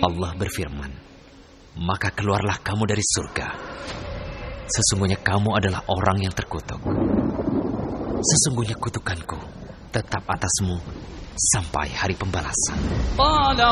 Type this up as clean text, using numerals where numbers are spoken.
Allah berfirman, maka keluarlah kamu dari surga. Sesungguhnya kamu adalah orang yang terkutuk. Sesungguhnya kutukanku tetap atasmu sampai hari pembalasan. Qala